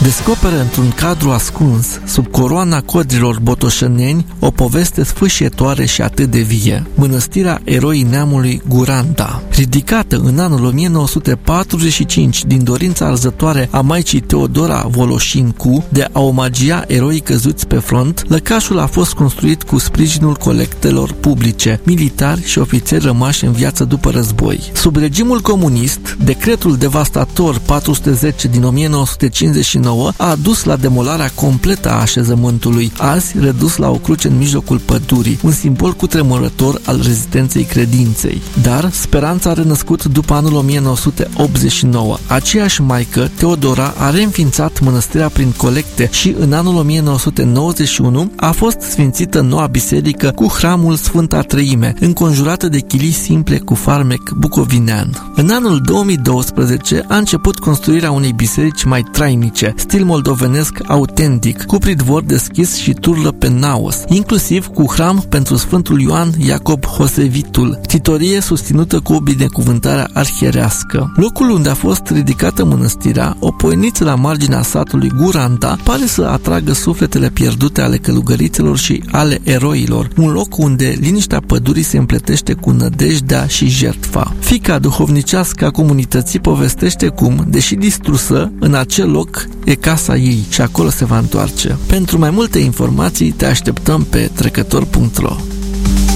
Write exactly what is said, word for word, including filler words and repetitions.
descoperă într-un cadru ascuns, sub coroana codrilor botoșăneni, o poveste sfâșietoare și atât de vie. Mănăstirea Eroii Neamului Guranda. Ridicată în anul o mie nouă sute patruzeci și cinci din dorința arzătoare a maicii Teodora Voloșincu de a omagia eroii căzuți pe front, lăcașul a fost construit cu sprijinul colectelor publice, militari și ofițeri rămași în viață după război. Sub regimul comunist, decretul devastator patru sute zece din o mie nouă sute cincizeci și nouă a dus la demolarea completă a așezământului, azi redus la o cruce în mijlocul pădurii, un simbol cutremurător al rezistenței credinței. Dar speranța a renăscut după anul o mie nouă sute optzeci și nouă. Aceeași maică, Teodora, a reînființat mănăstirea prin colecte și în anul o mie nouă sute nouăzeci și unu a fost sfințită noua biserică cu hramul Sfânta Treime, înconjurată de chilii simple cu farmec bucovinean. În anul două mii douăsprezece a început construirea unei biserici mai trainice, stil moldovenesc autentic, cu pridvor deschis și turlă pe naos, inclusiv cu hram pentru Sfântul Ioan Iacob Hosevitul, ctitorie susținută cu o binecuvântare arhierească. Locul unde a fost ridicată mănăstirea, o poieniță la marginea satului Guranda, pare să atragă sufletele pierdute ale călugărițelor și ale eroilor, un loc unde liniștea pădurii se împletește cu nădejdea și jertfa. Fica duhovnicească a comunității povestește cum, deși distrusă, în acel loc e casa ei și acolo se va întoarce. Pentru mai multe informații te așteptăm pe trecător punct ro.